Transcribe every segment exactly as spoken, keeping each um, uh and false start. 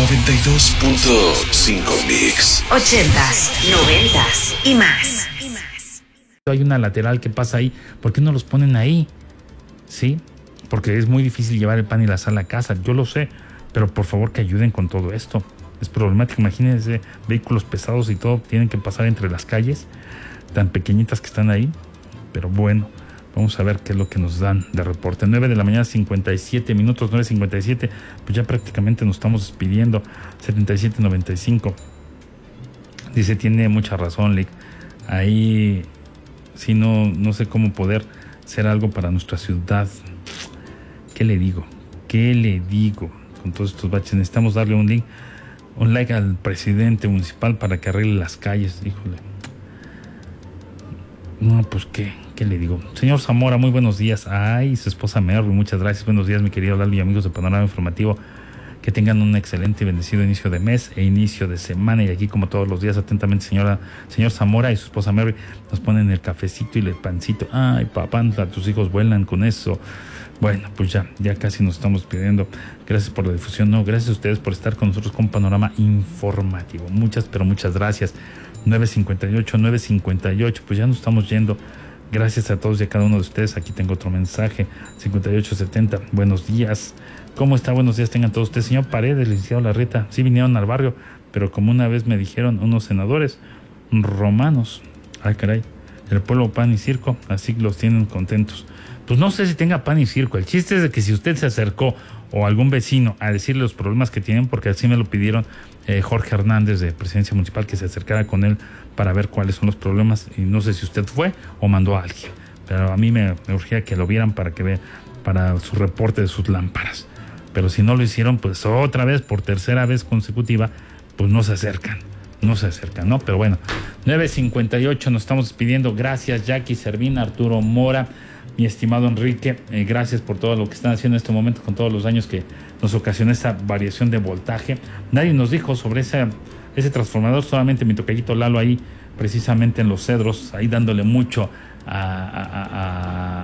noventa y dos punto cinco Mix. Ochentas, noventas y más. Hay una lateral que pasa ahí. ¿Por qué no los ponen ahí? ¿Sí? Porque es muy difícil llevar el pan y la sal a casa. Yo lo sé. Pero por favor que ayuden con todo esto. Es problemático. Imagínense, vehículos pesados y todo tienen que pasar entre las calles tan pequeñitas que están ahí. Pero bueno, vamos a ver qué es lo que nos dan de reporte. nueve de la mañana, cincuenta y siete minutos, nueve cincuenta y siete. Pues ya prácticamente nos estamos despidiendo. setenta y siete noventa y cinco. Dice, tiene mucha razón, Lick. Ahí sí no, no sé cómo poder hacer algo para nuestra ciudad. ¿Qué le digo? ¿Qué le digo? Con todos estos baches necesitamos darle un link, un like al presidente municipal para que arregle las calles. Híjole. No, pues qué, qué le digo. Señor Zamora, muy buenos días. Ay, su esposa Merry, muchas gracias. Buenos días, mi querido Lalo y amigos de Panorama Informativo. Que tengan un excelente y bendecido inicio de mes e inicio de semana. Y aquí, como todos los días, atentamente, señora, señor Zamora y su esposa Merry nos ponen el cafecito y el pancito. Ay, papá, tus hijos vuelan con eso. Bueno, pues ya, ya casi nos estamos pidiendo. Gracias por la difusión. No, gracias a ustedes por estar con nosotros con Panorama Informativo. Muchas, pero muchas gracias. nueve cincuenta y ocho, nueve cincuenta y ocho. Pues ya nos estamos yendo. Gracias a todos y a cada uno de ustedes. Aquí tengo otro mensaje. cincuenta y ocho setenta. Buenos días. ¿Cómo está? Buenos días tengan todos ustedes. Señor Paredes, licenciado Larreta. Sí vinieron al barrio, pero como una vez me dijeron unos senadores romanos. Ay, caray. El pueblo pan y circo. Así los tienen contentos. Pues no sé si tenga pan y circo. El chiste es de que si usted se acercó o algún vecino a decirle los problemas que tienen, porque así me lo pidieron eh, Jorge Hernández de Presidencia Municipal, que se acercara con él para ver cuáles son los problemas. Y no sé si usted fue o mandó a alguien. Pero a mí me, me urgía que lo vieran para que vean, para su reporte de sus lámparas. Pero si no lo hicieron, pues otra vez, por tercera vez consecutiva, pues no se acercan. No se acercan, ¿no? Pero bueno, nueve cincuenta y ocho, nos estamos despidiendo. Gracias, Jackie Servín, Arturo Mora, mi estimado Enrique, eh, gracias por todo lo que están haciendo en este momento con todos los daños que nos ocasionó esa variación de voltaje. Nadie nos dijo sobre ese, ese transformador, solamente mi tocallito Lalo ahí, precisamente en Los Cedros, ahí dándole mucho a, a,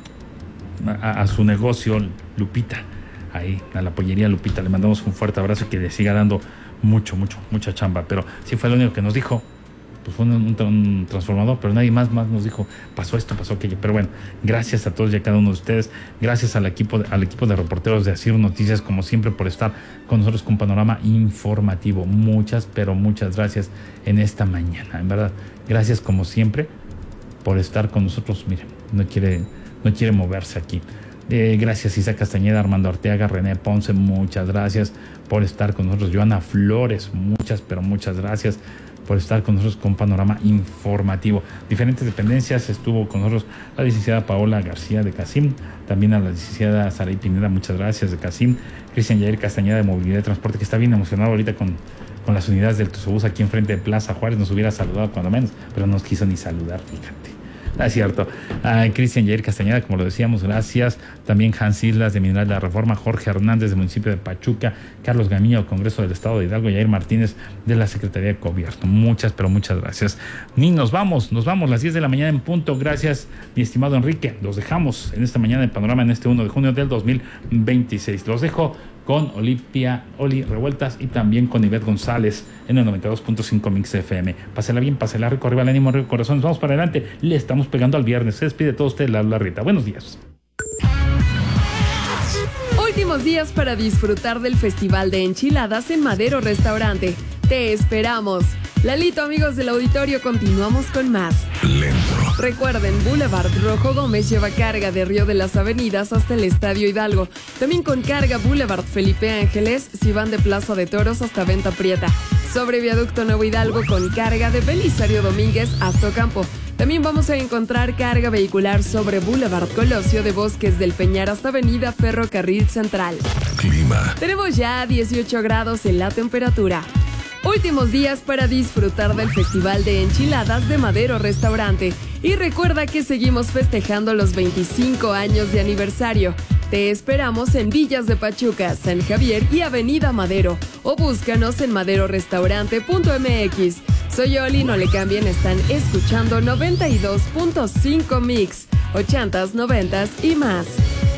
a, a, a su negocio, Lupita, ahí, a la pollería Lupita. Le mandamos un fuerte abrazo y que le siga dando mucho, mucho, mucha chamba. Pero sí fue lo único que nos dijo. Pues fue un, un, un transformador, pero nadie más, más nos dijo, pasó esto, pasó aquello. Pero bueno, gracias a todos y a cada uno de ustedes. Gracias al equipo, al equipo de reporteros de Asir Noticias, como siempre, por estar con nosotros con Panorama Informativo. Muchas, pero muchas gracias en esta mañana. En verdad, gracias como siempre por estar con nosotros. Miren, no quiere, no quiere moverse aquí. Eh, gracias Isa Castañeda, Armando Arteaga, René Ponce, muchas gracias por estar con nosotros. Joana Flores, muchas, pero muchas gracias por estar con nosotros con Panorama Informativo. Diferentes dependencias, estuvo con nosotros la licenciada Paola García de Casim, también a la licenciada Saray Pineda, muchas gracias, de Casim, Cristian Yair Castañeda de Movilidad y Transporte, que está bien emocionado ahorita con, con las unidades del Tusobús aquí enfrente de Plaza Juárez. Nos hubiera saludado cuando menos, pero no nos quiso ni saludar, fíjate. Ah, es cierto. Ah, Cristian Yair Castañeda, como lo decíamos, gracias. También Hans Islas de Mineral de la Reforma, Jorge Hernández del municipio de Pachuca, Carlos Gamillo, Congreso del Estado de Hidalgo, Yair Martínez de la Secretaría de Gobierno. Muchas, pero muchas gracias. Ni nos vamos, nos vamos las diez de la mañana en punto. Gracias, mi estimado Enrique. Los dejamos en esta mañana en Panorama en este uno de junio del dos mil veintiséis. Los dejo con Olimpia, Oli Revueltas y también con Ivette González en el noventa y dos punto cinco Mix F M. Pásela bien, pásela rico, arriba el ánimo, arriba el corazón. Vamos para adelante. Le estamos pegando al viernes. Se despide de todos ustedes, la Larreta. Buenos días. Últimos días para disfrutar del Festival de Enchiladas en Madero Restaurante. Te esperamos. Lalito, amigos del auditorio, continuamos con más. Lento. Recuerden, Boulevard Rojo Gómez lleva carga de Río de las Avenidas hasta el Estadio Hidalgo. También con carga Boulevard Felipe Ángeles si van de Plaza de Toros hasta Venta Prieta. Sobre Viaducto Nuevo Hidalgo con carga de Belisario Domínguez hasta Ocampo. También vamos a encontrar carga vehicular sobre Boulevard Colosio de Bosques del Peñar hasta Avenida Ferrocarril Central. Clima. Tenemos ya dieciocho grados en la temperatura. Últimos días para disfrutar del Festival de Enchiladas de Madero Restaurante. Y recuerda que seguimos festejando los veinticinco años de aniversario. Te esperamos en Villas de Pachuca, San Javier y Avenida Madero. O búscanos en madero restaurante punto m x. Soy Oli, no le cambien, están escuchando noventa y dos punto cinco Mix. Ochentas, noventas y más.